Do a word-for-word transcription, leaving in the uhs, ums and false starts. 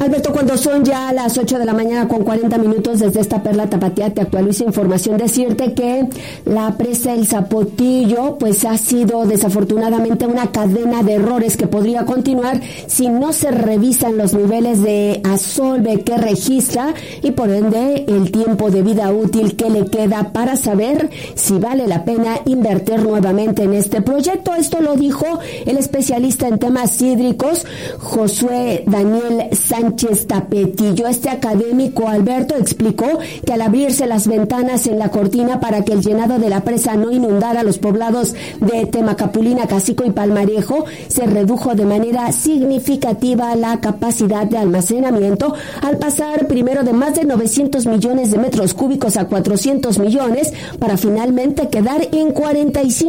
Alberto, cuando son ya las ocho de la mañana con cuarenta minutos desde esta perla tapatía, te actualizo información. Decirte que la presa El Zapotillo pues ha sido desafortunadamente una cadena de errores que podría continuar si no se revisan los niveles de asolve que registra y por ende el tiempo de vida útil que le queda para saber si vale la pena invertir nuevamente en este proyecto. Esto lo dijo el especialista en temas hídricos, Josué Daniel Sánchez Tapetillo. Este académico, Alberto, explicó que al abrirse las ventanas en la cortina para que el llenado de la presa no inundara los poblados de Temacapulina, Cacico y Palmarejo, se redujo de manera significativa la capacidad de almacenamiento al pasar primero de más de novecientos millones de metros cúbicos a cuatrocientos millones para finalmente quedar en cuarenta y cinco